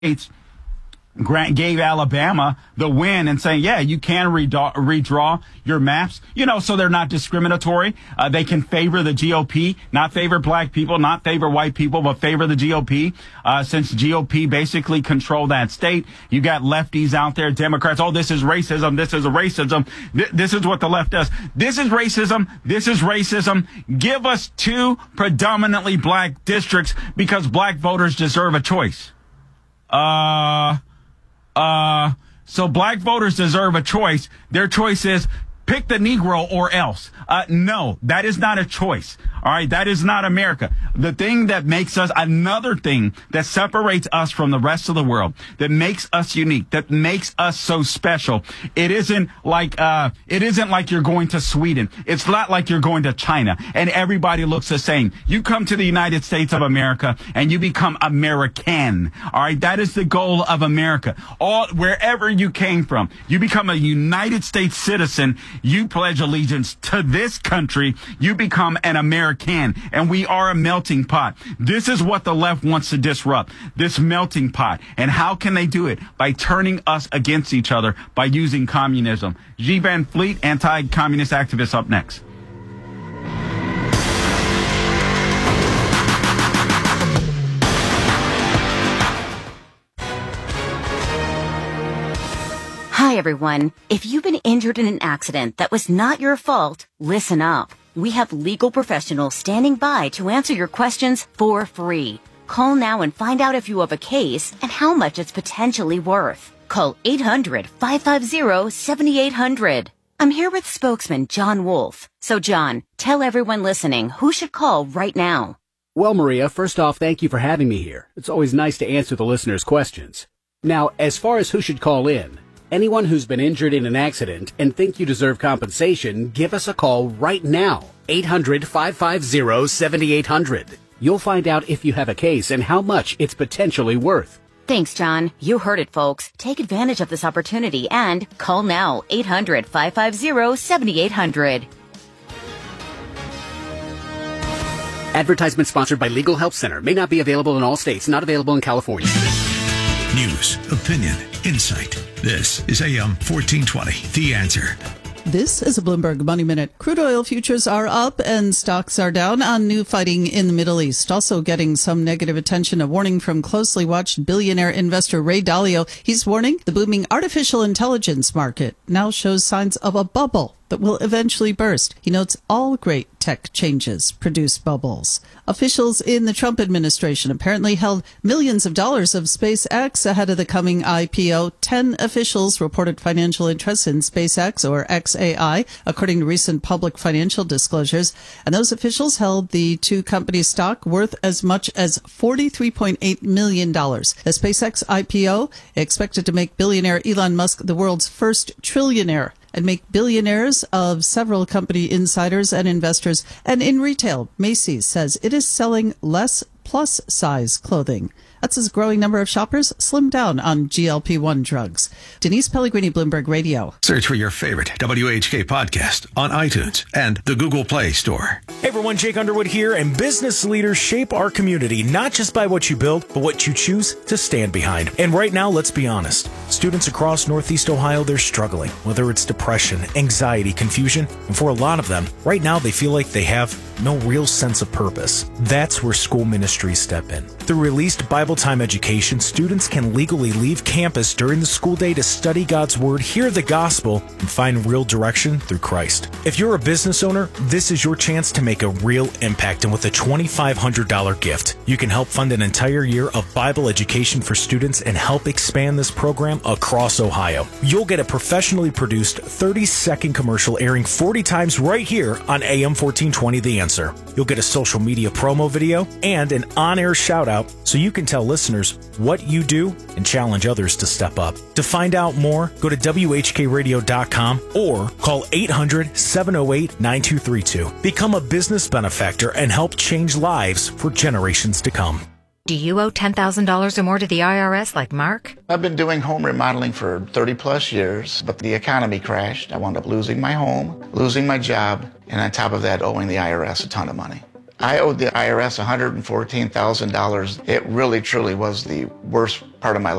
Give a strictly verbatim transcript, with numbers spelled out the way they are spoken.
States Grant gave Alabama the win and saying, yeah, you can redraw, redraw your maps, you know, so they're not discriminatory. Uh, they can favor the G O P, not favor black people, not favor white people, but favor the G O P. Uh, since G O P basically control that state, you got lefties out there, Democrats. Oh, this is racism. This is a racism. Th- this is what the left does. This is racism. This is racism. Give us two predominantly black districts because black voters deserve a choice. Uh, Uh, so black voters deserve a choice. Their choice is pick the Negro or else. Uh, no, that is not a choice. All right. That is not America. The thing that makes us, another thing that separates us from the rest of the world, that makes us unique, that makes us so special. It isn't like, uh, it isn't like you're going to Sweden. It's not like you're going to China and everybody looks the same. You come to the United States of America and you become American. All right. That is the goal of America. All, wherever you came from, you become a United States citizen. You pledge allegiance to this country. You become an American. And we are a melting pot. This is what the left wants to disrupt, this melting pot. And how can they do it? By turning us against each other, by using communism. G. Van Fleet, anti-communist activist, up next. Hi, everyone. If you've been injured in an accident that was not your fault, listen up. We have legal professionals standing by to answer your questions for free. Call now and find out if you have a case and how much it's potentially worth. Call eight hundred, five five zero, seven eight zero zero. I'm here with spokesman John Wolf. So, John, tell everyone listening who should call right now. Well, Maria, first off, thank you for having me here. It's always nice to answer the listeners' questions. Now, as far as who should call in, anyone who's been injured in an accident and think you deserve compensation, give us a call right now. eight hundred, five five zero, seven eight zero zero. You'll find out if you have a case and how much it's potentially worth. Thanks, John. You heard it, folks. Take advantage of this opportunity and call now. eight hundred, five five zero, seven eight zero zero. Advertisement sponsored by Legal Help Center. May not be available in all states. Not available in California. News, opinion, insight. This is A M fourteen twenty, The Answer. This is a Bloomberg Money Minute. Crude oil futures are up and stocks are down on new fighting in the Middle East. Also getting some negative attention, a warning from closely watched billionaire investor Ray Dalio. He's warning the booming artificial intelligence market now shows signs of a bubble that will eventually burst. He notes all great tech changes produce bubbles. Officials in the Trump administration apparently held millions of dollars of SpaceX ahead of the coming I P O. Ten officials reported financial interest in SpaceX, or X A I, according to recent public financial disclosures. And those officials held the two companies' stock worth as much as forty-three point eight million dollars. The SpaceX I P O expected to make billionaire Elon Musk the world's first trillionaire and make billionaires of several company insiders and investors. And in retail, Macy's says it is selling less plus-size clothing. That's as a growing number of shoppers slim down on G L P one drugs. Denise Pellegrini, Bloomberg Radio. Search for your favorite W H K podcast on iTunes and the Google Play Store. Hey everyone, Jake Underwood here, and business leaders shape our community not just by what you build, but what you choose to stand behind. And right now, let's be honest. Students across Northeast Ohio, they're struggling, whether it's depression, anxiety, confusion, and for a lot of them, right now they feel like they have no real sense of purpose. That's where school ministries step in. Through released Bible time education, students can legally leave campus during the school day to study God's Word, hear the gospel, and find real direction through Christ. If you're a business owner, this is your chance to make a real impact, and with a twenty-five hundred dollars gift, you can help fund an entire year of Bible education for students and help expand this program across Ohio. You'll get a professionally produced thirty-second commercial airing forty times right here on A M fourteen twenty The Answer. You'll get a social media promo video and an on-air shout-out so you can tell listeners what you do and challenge others to step up. To find out more, go to W H K radio dot com or call eight hundred, seven oh eight, nine two three two. Become a business benefactor and help change lives for generations to come. Do you owe ten thousand dollars or more to the I R S like Mark? I've been doing home remodeling for thirty plus years, but the economy crashed. I wound up losing my home, losing my job, and on top of that, owing the I R S a ton of money. I owed the I R S one hundred fourteen thousand dollars. It really, truly was the worst part of my life.